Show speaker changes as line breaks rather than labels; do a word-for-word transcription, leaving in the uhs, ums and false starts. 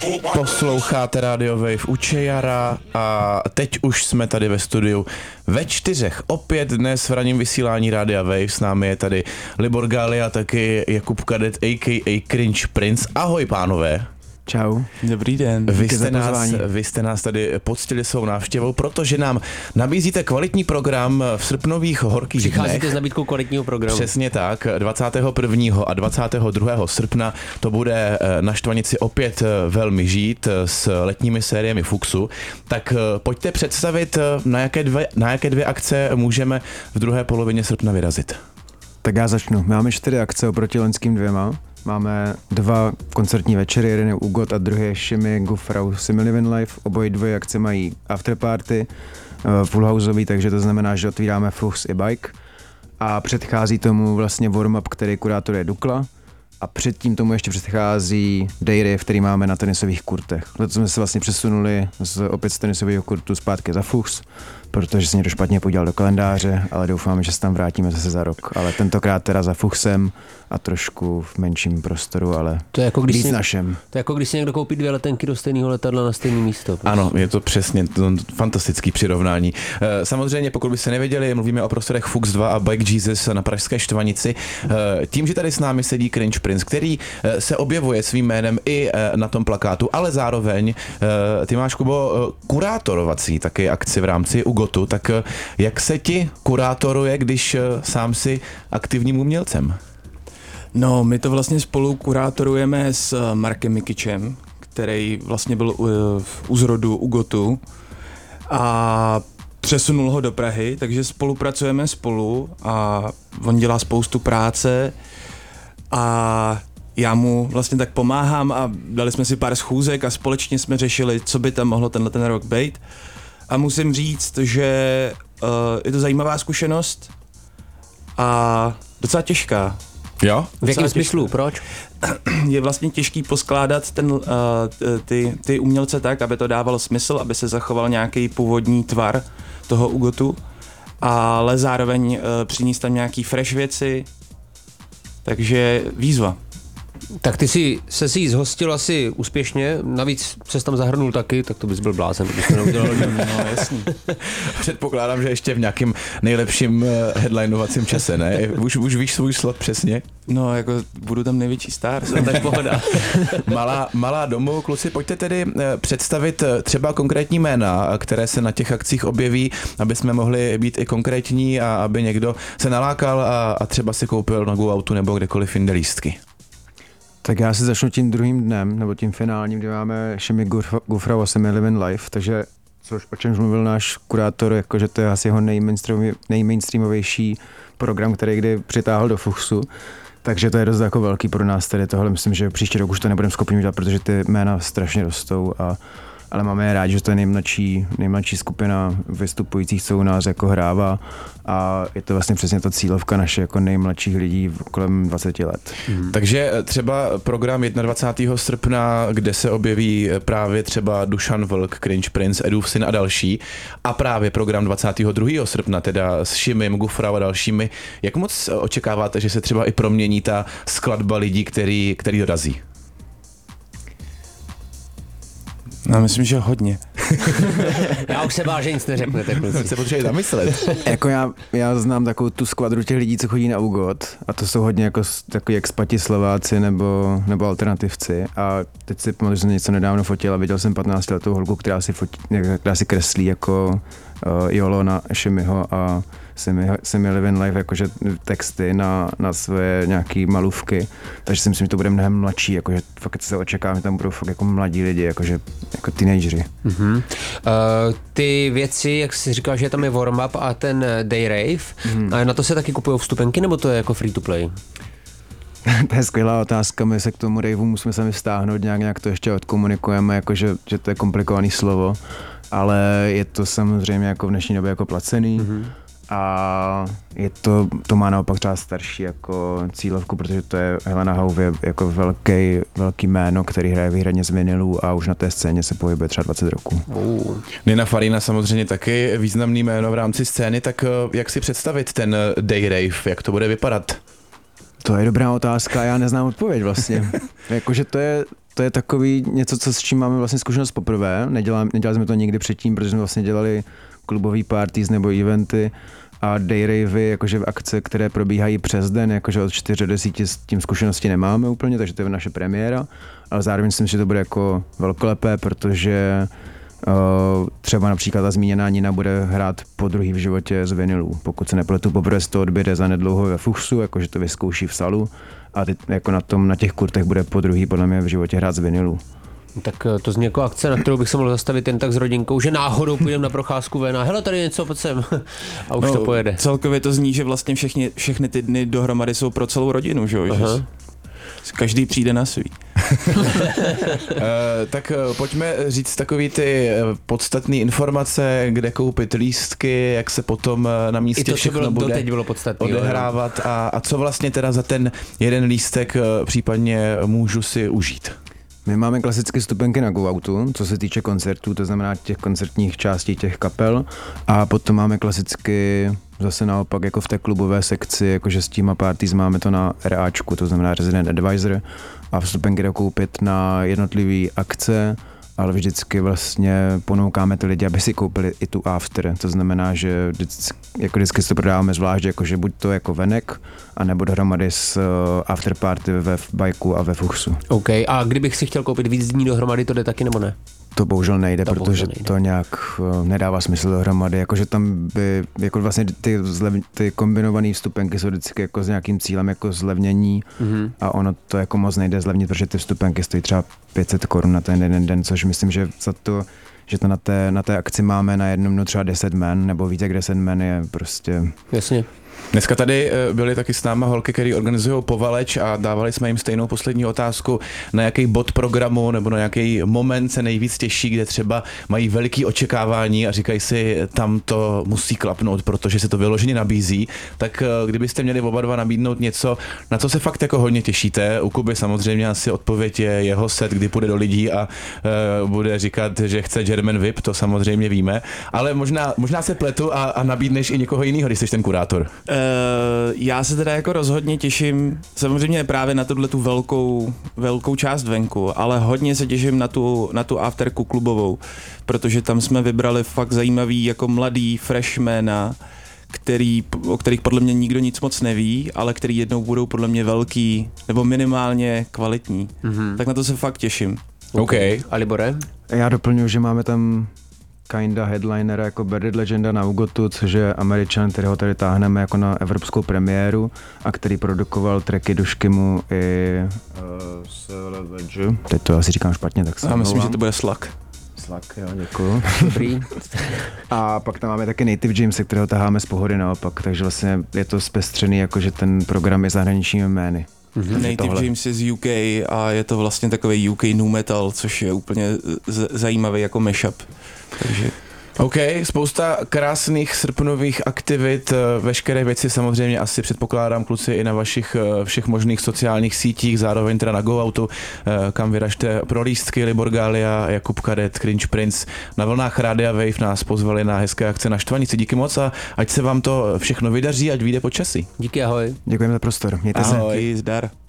Posloucháte Radio Wave u Čejara a teď už jsme tady ve studiu ve čtyřech. Opět dnes v ranním vysílání Rádia Wave s námi je tady Libor Gali a taky Jakub Kadet a k a. Cringe Prince. Ahoj pánové.
Čau.
Dobrý den.
Vy jste, nás, vy jste nás tady poctili svou návštěvou, protože nám nabízíte kvalitní program v srpnových horkých dnech.
Přicházíte s nabídkou kvalitního programu.
Přesně tak. dvacátého prvního a dvacátého druhého srpna to bude na Štvanici opět velmi žít s letními sériemi Fuxu. Tak pojďte představit, na jaké dvě, na jaké dvě akce můžeme v druhé polovině srpna vyrazit.
Tak já začnu. Máme čtyři akce oproti loňským dvěma. Máme dva koncertní večery, jeden je Ugot a druhý je Shimmy Gufrau Simi Living Life. Oboje dvoje akce mají afterparty, full houseový, takže to znamená, že otvíráme Fuchs i Bike. A předchází tomu vlastně warm-up, který kurátoruje Dukla. A předtím tomu ještě předchází Dayrave, který máme na tenisových kurtech. Letos jsme se vlastně přesunuli z, opět z tenisového kurtu zpátky za Fuchs, protože se někdo špatně podíval do kalendáře, ale doufáme, že se tam vrátíme zase za rok. Ale tentokrát teda za Fuchsem a trošku v menším prostoru, ale
to je jako když
víc
si,
našem.
To je jako když si někdo koupí dvě letenky do stejného letadla na stejné místo. Prostě.
Ano, je to přesně to fantastický přirovnání. Samozřejmě, pokud byste nevěděli, mluvíme o prostorech Fuchs dva a Bike Jesus na pražské Štvanici. Tím, že tady s námi sedí Cringe Prince, který se objevuje svým jménem i na tom plakátu, ale zároveň ty máš, Kubo, kurátorovací taky akci v rámci Ugotu, tak jak se ti kurátoruje, když sám si aktivním umělcem?
No, my to vlastně spolu kurátorujeme s Markem Mikičem, který vlastně byl u, u zrodu Ugotu a přesunul ho do Prahy, takže spolupracujeme spolu a on dělá spoustu práce a já mu vlastně tak pomáhám a dali jsme si pár schůzek a společně jsme řešili, co by tam mohlo tenhle ten rok být. A musím říct, že uh, je to zajímavá zkušenost a docela těžká.
Jo?
V jakém smyslu? Proč?
Je vlastně těžký poskládat ten, uh, ty, ty umělce tak, aby to dávalo smysl, aby se zachoval nějaký původní tvar toho Ugotu, ale zároveň uh, přinést tam nějaký fresh věci, takže výzva.
Tak ty jsi se si zhostil asi úspěšně, navíc ses tam zahrnul taky, tak to bys byl blázen, to bys to neudělal.
No, jasný.
Předpokládám, že ještě v nějakým nejlepším headlinovacím čase, ne? Už, už víš svůj slot přesně?
No, jako budu tam největší star,
no, tak pohoda.
malá, malá domů, kluci, pojďte tedy představit třeba konkrétní jména, které se na těch akcích objeví, aby jsme mohli být i konkrétní a aby někdo se nalákal a, a třeba si koupil na GoOutu nebo kdekoliv jinde lístky.
Tak já si začnu tím druhým dnem, nebo tím finálním, kde máme Shimmy Gufrau a Simi Living Life, takže což, o čemž mluvil náš kurátor, jakože to je asi jeho nejmainstreamovější program, který kdy přitáhl do Fuchsu. Takže to je dost jako velký pro nás tady tohle. Myslím, že příští rok už to nebudeme schopni udělat, protože ty jména strašně rostou, a, ale máme je rádi, že to je nejmladší, nejmladší skupina vystupujících, co u nás jako hrává, a je to vlastně přesně ta cílovka naše jako nejmladších lidí kolem dvacet let.
Hmm. Takže třeba program dvacátého prvního srpna, kde se objeví právě třeba Dušan Vlk, Cringe Prince, Edův syn a další, a právě program dvacátého druhého srpna, teda s Shimym, Gufrau a dalšími. Jak moc očekáváte, že se třeba i promění ta skladba lidí, který, který dorazí?
No, myslím, že hodně.
Já už se bál, že nic neřeknete.
Se potřebuje zamyslet.
Jako já, já znám takovou tu skvadru těch lidí, co chodí na Ugot, a to jsou hodně jako takový expati Slováci nebo, nebo alternativci, a teď si pamatuju, že jsem něco nedávno fotil a viděl jsem patnáctiletou holku, která si, fotí, která si kreslí jako uh, Jolo na Shimmyho a Simi Living Life, jakože texty na, na své nějaký malůvky, takže si myslím, že to bude mnohem mladší, jakože fakt se očekávám, že tam budou fakt jako mladí lidi, jakože jako teenageři.
Mm-hmm. Uh, ty věci, jak jsi říkal, že tam je warm-up a ten Dayrave, mm-hmm. a na to se taky kupují vstupenky, nebo to je jako free to play?
To je skvělá otázka, my se k tomu raveu musíme sami vztáhnout, nějak, nějak to ještě odkomunikujeme, jakože, že to je komplikovaný slovo, ale je to samozřejmě jako v dnešní době jako placený. Mm-hmm. A je to, to má naopak třeba starší jako cílovku, protože to je Helena Hauvě jako velký, velký jméno, který hraje výhradně z vinilů a už na té scéně se pohybuje třeba dvacet roků.
Uh. Nina Farina samozřejmě taky významný jméno v rámci scény, tak jak si představit ten Dayrave, jak to bude vypadat?
To je dobrá otázka, já neznám odpověď vlastně. Jakože to je to je takový něco, co, s čím máme vlastně zkušenost poprvé. Nedělali, nedělali jsme to nikdy předtím, protože jsme vlastně dělali klubový parties nebo eventy a day ravey, jakože v akce, které probíhají přes den, jakože od čtyři do deseti s tím zkušenosti nemáme úplně, takže to je naše premiéra, ale zároveň si myslím, že to bude jako velkolepé, protože uh, třeba například ta zmíněná Nina bude hrát po druhý v životě z vinylů. Pokud se nepletu, poprvé to odběde za nedlouho ve Fuchsu, jakože to vyzkouší v salu a ty, jako na tom, na těch kurtech bude po druhý podle mě v životě hrát z vinylů.
Tak to zní jako akce, na kterou bych se mohl zastavit jen tak s rodinkou, že náhodou půjdeme na procházku ven a hele, tady něco, pojď sem. A už
no,
to pojede.
Celkově to zní, že vlastně všechny, všechny ty dny dohromady jsou pro celou rodinu, že jo? Že každý přijde na svý.
uh, tak uh, pojďme říct takový ty podstatné informace, kde koupit lístky, jak se potom na místě
I to,
všechno
bylo,
bude
doteď bylo podstatný,
odehrávat a, a co vlastně teda za ten jeden lístek uh, případně můžu si užít.
My máme klasické vstupenky na Go Outu, co se týče koncertů, to znamená těch koncertních částí těch kapel a potom máme klasicky zase naopak jako v té klubové sekci, jakože s těma parties máme to na RAčku, to znamená Resident Advisor a vstupenky jde koupit na jednotlivé akce, ale vždycky vlastně ponoukáme ty lidi, aby si koupili i tu after, to znamená, že vždycky, jako vždycky to prodáváme zvlášť, jakože buď to jako venek, anebo dohromady s after party ve bajku a ve Fuchsu.
OK, a kdybych si chtěl koupit víc dní dohromady, to jde taky nebo ne?
To bohužel nejde,
to
protože
bohužel nejde.
To nějak uh, nedává smysl dohromady, jakože tam by, jako vlastně ty, zlev, ty kombinované vstupenky jsou vždycky jako s nějakým cílem jako zlevnění mm-hmm. a ono to jako moc nejde zlevnit, protože ty vstupenky stojí třeba pět set korun na ten jeden den, což myslím, že za to, že to na té, na té akci máme na jednom dnu třeba deset men, nebo více jak deset men je prostě...
Jasně.
Dneska tady byly taky s náma holky, které organizují povaleč a dávali jsme jim stejnou poslední otázku, na jaký bod programu nebo na jaký moment se nejvíc těší, kde třeba mají veliký očekávání a říkají si, tam to musí klapnout, protože se to vyloženě nabízí. Tak kdybyste měli oba dva nabídnout něco, na co se fakt jako hodně těšíte, u Kuby samozřejmě asi odpověď je jeho set, kdy půjde do lidí a uh, bude říkat, že chce German V I P, to samozřejmě víme, ale možná, možná se pletu a, a nabídneš i někoho jiného, když jsi ten kurátor.
Uh, já se teda jako rozhodně těším samozřejmě právě na tuhle tu velkou, velkou část venku, ale hodně se těším na tu, na tu afterku klubovou, protože tam jsme vybrali fakt zajímavý jako mladý freshmana, který, o kterých podle mě nikdo nic moc neví, ale který jednou budou podle mě velký nebo minimálně kvalitní. Mm-hmm. Tak na to se fakt těším.
OK.
A Libore?
Já doplňuji, že máme tam kinda headlinera jako Buried Legenda na Ugotu, což je Američan, kterého tady táhneme jako na evropskou premiéru a který produkoval tracky do Škymu i uh, s L V G. Teď to asi říkám špatně, tak se
Já myslím,
omlouvám.
že to bude Slak.
Slak, jo, děkuju.
Dobrý.
A pak tam máme taky Native Jim, se kterého taháme z Pohody naopak, takže vlastně je to zpestřený, jakože ten program je zahraničními jmény.
Mm-hmm. Native tohle. James je z U K a je to vlastně takový U K nu metal, což je úplně z- zajímavý jako mashup. Takže...
OK, spousta krásných srpnových aktivit, veškeré věci samozřejmě asi předpokládám kluci i na vašich všech možných sociálních sítích, zároveň teda na Go Outu, kam vyražte pro lístky. Libor Gália, Jakub Kadet, Cringe Prince. Na vlnách Rádia Wave nás pozvali na hezké akce na Štvanici. Díky moc a ať se vám to všechno vydaří, ať vyjde počasí.
Díky, ahoj.
Děkujeme za prostor. Mějte se.
Ahoj, zdar.